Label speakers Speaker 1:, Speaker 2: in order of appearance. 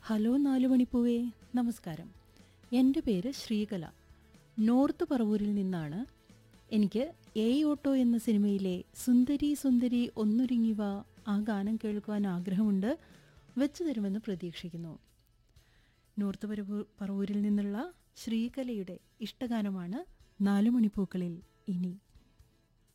Speaker 1: Hello നാലുമണിപ്പൂവേ, നമസ്കാരം. എൻ്റെ പേര് ശ്രീകല. നോർത്ത് പറവൂരിൽ നിന്നാണ്. എനിക്ക് ഏയ് ഓട്ടോ എന്ന സിനിമയിലെ സുന്ദരി സുന്ദരി ഒന്നൊരുങ്ങിവ ആ ഗാനം കേൾക്കുവാൻ ആഗ്രഹമുണ്ട്. വെച്ചു തരുമെന്ന് പ്രതീക്ഷിക്കുന്നു. നോർത്ത് പറവൂരിൽ നിന്നുള്ള ശ്രീകലയുടെ ഇഷ്ടഗാനമാണ് നാലുമണിപ്പൂക്കളിൽ ഇനി.